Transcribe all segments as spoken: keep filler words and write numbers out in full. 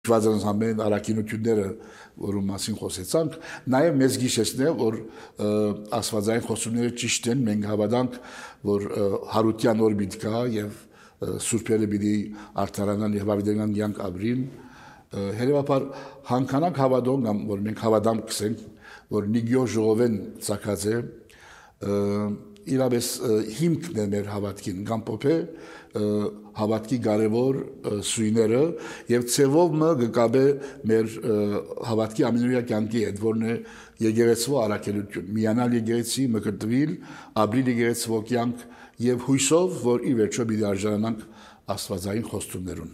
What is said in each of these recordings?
Շվազանց ամեն առաքինությունները, որում մասին խոսեցանք, նաև մեզ գիշեցնել, որ աստվածային խոսումները ճիշտ են, մենք հավատանք, որ հարության օր պիտի գա եւ սուրբերը պիտի արդարանան եւ հավիտենական կյանք ապրին, հետեւաբար հանքանակ հավատոն կամ որ մենք հավատամ կսենք, որ նիգյո ժողովեն ցակած է, իրապես հիմքն է մեր հավատքին, կամ փոփե հավատքի կարևոր սույները եւ ցեվով մը գկաբե մեր հավատքի ամենօրյա կյանքի հետ, որն է եկեղեցու առաքելություն, միանալ եկեղեցի, մկրտվել, ապրիլ եկեղեցու կյանք եւ հույսով, որ ի վերջո պիտի արժանանանք աստվածային խոստումներուն։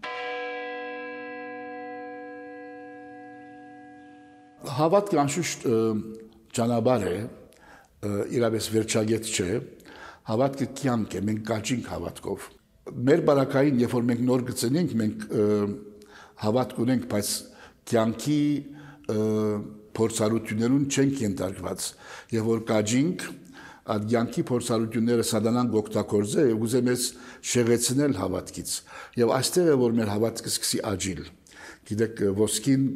Հավատքը անշուշտ ճանապարհ է, իրապես վերջագետ չէ, հավատքը կյանք է, մենք կաճինք հավատքով։ Մեր բարակային, երբ որ մենք նոր գծենենք, մենք հավատք ունենք, բայց կյանքի փորձառություններուն չենք ենթարկված, եւ որ կաճինք, այդ կյանքի փորձառությունները սատանան գօգտագործե եւ ուզե մեզ շեղեցնել հավատքից։ Եվ այստեղ է, որ մեր հավատքը սկսի աճիլ։ Գիտեք, ոսկին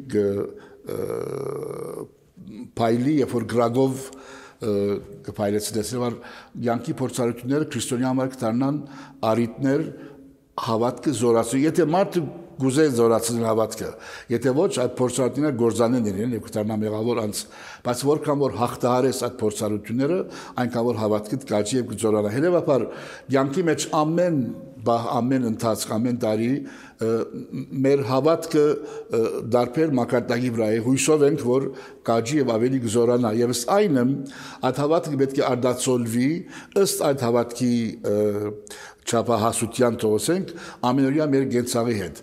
փայլի, երբ որ գրագով կփայլեցնեցնեմ, որ յանքի փորձառությունները քրիստոնյա համար կդառնան արիտներ հավատքը զորացու։ Եթե մարդը գուզե զորացնել հավատքը, եթե ոչ այդ փորձառությունները գործանեն իրեն եւ կդառնա մեղավոր անձ, բայց որքան որ հաղթահարես այդ փորձառությունները, այնքան որ հավատքդ կաճի եւ կզորանա։ Հետեւաբար յանքի մեջ ամեն բահ, ամեն ընթացք, ամեն տարի մեր հավատքը դարբեր մակարդակի վրա է, հույսով ենք, որ կաճի եւ ավելի կզորանա։ Եվ ըստ այնը այդ հավատքը պետք է արդացոլվի ըստ այդ հավատքի չափահասության թողոսենք ամենօրյա մեր գենցաղի հետ։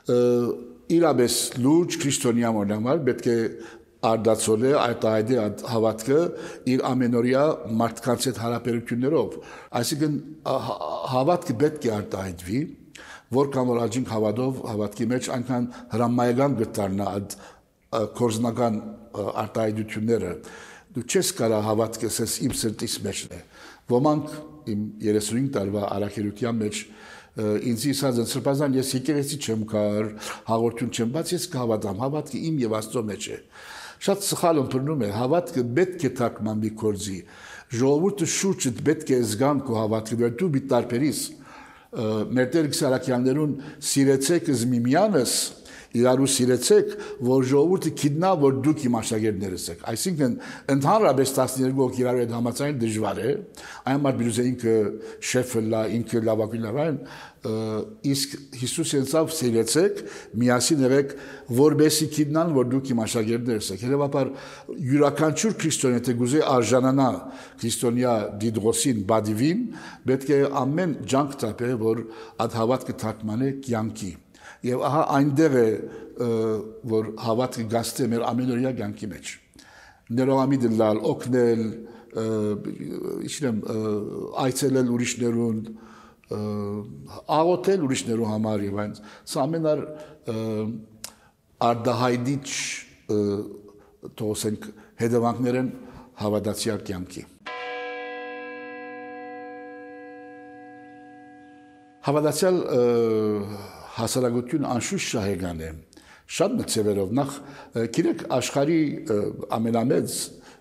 Իրապես լուրջ քրիստոնյա մոնամար պետք է արդացոլե այդ այդի հավատքը իր ամենօրյա մարդկանց հետ հարաբերություններով։ Այսինքն հավատքը պետք է արտահայտվի, որքան որ աճինք հավատով հավատքի մեջ այնքան հրամայական կդառնա այդ կորզնական արտահայտությունները։ Դու չես կարող հավատքս ես իմ սրտից մեջն է։ Ոմանք իմ երեսունհինգ տարվա առաքելության մեջ ինձ ասած են սրբազան ես եկեղեցի չեմ գար, հաղորդություն չեմ, բայց ես կհավատամ, հավատքը իմ եւ Աստծո մեջ է։ Շատ սխալ ըմբռնում է, հավատքը պետք է թարգմանվի կորձի։ Ժողովուրդը շուրջդ պետք է զգան քո հավատքը, որ դու մի տարբերիս մեր Տեր Սարաքյաններուն սիրեցեք զմիմյանս, իրարու սիրեցեք, որ ժողովուրդը գիտնա, որ դուք իմ աշակերտներս եք։ Այսինքն ընդհանրապես տասներկու հոգի իրարու հետ համաձայն դժվար է, այն մարդ բիզե ինքը շեֆը լա, ինքը լավագույն լավային, իսկ Հիսուս եցավ սիրեցեք, միասին եղեք, որբեսի գիտնան, որ դուք իմ աշակերտներս եք։ Հետևաբար յուրաքանչյուր քրիստոնյա թե գուզե արժանանա քրիստոնյա դիդրոսին բադիվին, պետք է ամեն ջանք տապե, որ այդ հավատքը թարգմանե կյանքի։ Եվ ահա այնտեղ է, որ հավատքը գաստե մեր ամենօրյա կյանքի մեջ։ Ներողամիտ լալ, օգնել, իչնեմ, այցելել ուրիշներուն, աղոթել ուրիշներու համար եւ այն։ Սա ամենար արդահայտիչ թողոսենք հետևանքներ են հավատացյալ կյանքի։ Հավատացյալ հասարակություն անշուշտ շահեկան է, շատ մտցևերով, նախ գիտեք աշխարհի ամենամեծ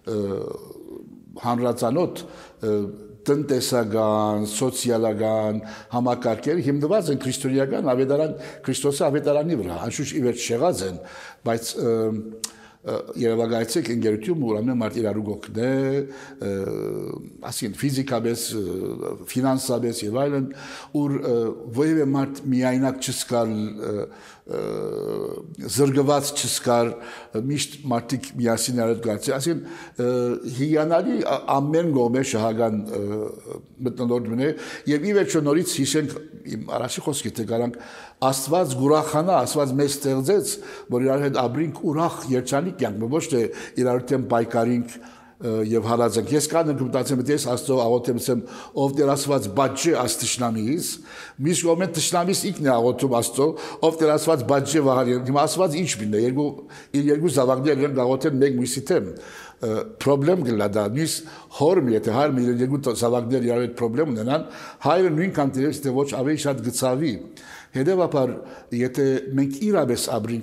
հանրածանոթ տնտեսական, սոցիալական համակարգերը հիմնված են քրիստոնեական ավետարան, Քրիստոսի ավետարանի վրա, անշուշտ ի վերջ շեղած են, բայց երևակայեցեք ընկերություն, որ ամեն մարդ իրարու գոքն է, ասին ֆիզիկապես, ֆինանսապես եւ այլն, ուր որևէ մարդ միայնակ չսկալ, զրկված չսկար, միշտ մարդիկ միասին արդ գացի, ասին հիանալի ամեն գոմե շահական մտնոլորտն է, եւ ի վերջո նորից հիշենք իմ առաջի խոսքի թե գարանք Աստված գուրախանա, Աստված մեզ ստեղծեց, որ իրար հետ ապրենք ուրախ երջանիկ կյանք, ոչ թե իրար հետ պայքարենք եւ հալածենք։ Ես կան ընդմտածեմ, ես Աստծո աղոթեմ, ասեմ, ով Տեր Աստված բաճե աս տշնամիս, միշտ կոմենտ տշնամիս ինքն է աղոթում Աստծո, ով Տեր Աստված բաճե վահար։ Հիմա Աստված ինչ բինը, երկու իր երկու զավակներ են աղոթել մեկ մյուսի թեմ։ Պրոբլեմ գլա դա, նույս հորմ եթե հայր մի երկու զավակներ իրար հետ պրոբլեմ ունենան, հայրը նույնքան դերես թե ոչ ավելի շատ գծավի։ Հետևաբար, եթե մենք իրապես ապրենք